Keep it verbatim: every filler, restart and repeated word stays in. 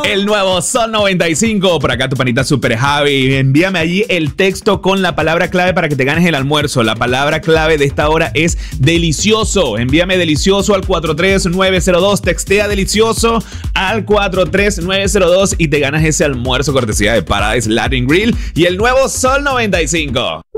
El nuevo Sol noventa y cinco. Por acá tu panita Super Javi. Envíame allí el texto con la palabra clave para que te ganes el almuerzo. La palabra clave de esta hora es delicioso. Envíame delicioso al cuatro tres nueve cero dos. Textea delicioso al cuatro tres nueve cero dos y te ganas ese almuerzo cortesía de Paradise Latin Grill y el nuevo Sol noventa y cinco.